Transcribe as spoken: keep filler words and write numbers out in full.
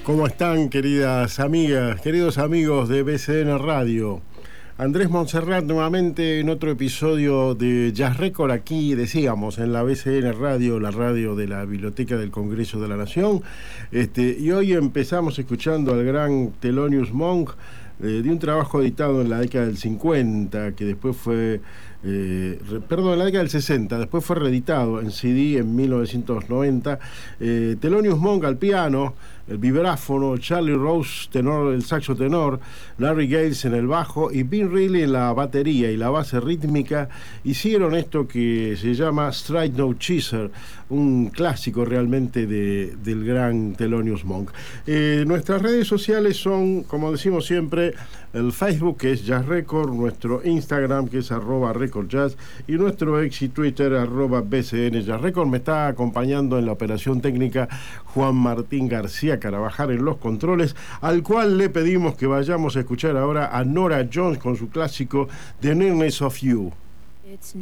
¿Cómo están, queridas amigas, queridos amigos de B C N Radio? Andrés Montserrat nuevamente en otro episodio de Jazz Record, aquí decíamos en la B C N Radio, la radio de la Biblioteca del Congreso de la Nación. Este, y hoy empezamos escuchando al gran Thelonious Monk, eh, de un trabajo editado en la década del cincuenta, que después fue, eh, re, perdón, en la década del sesenta, después fue reeditado en C D en mil novecientos noventa. Eh, Thelonious Monk al piano, el vibráfono, Charlie Rose tenor, el saxo tenor, Larry Gales en el bajo y Vin Reilly en la batería y la base rítmica, hicieron esto que se llama Stride No Chaser, un clásico realmente de, del gran Thelonious Monk. Eh, nuestras redes sociales son, como decimos siempre, el Facebook, que es Jazz Record, nuestro Instagram, que es arroba Record Jazz, y nuestro ex y Twitter, arroba B C N Jazz Record. Me está acompañando en la operación técnica Juan Martín García Carabajal en los controles, al cual le pedimos que vayamos a escuchar ahora a Norah Jones con su clásico The Nearness of You.